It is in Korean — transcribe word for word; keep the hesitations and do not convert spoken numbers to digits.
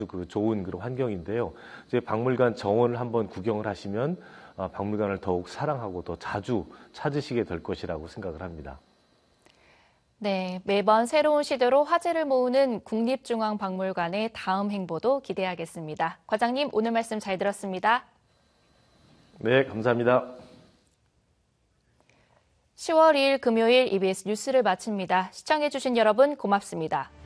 그 좋은 그런 환경인데요. 이제 박물관 정원을 한번 구경을 하시면 박물관을 더욱 사랑하고 더 자주 찾으시게 될 것이라고 생각을 합니다. 네, 매번 새로운 시도로 화제를 모으는 국립중앙박물관의 다음 행보도 기대하겠습니다. 과장님, 오늘 말씀 잘 들었습니다. 네, 감사합니다. 시월 이일 금요일 이비에스 뉴스를 마칩니다. 시청해주신 여러분 고맙습니다.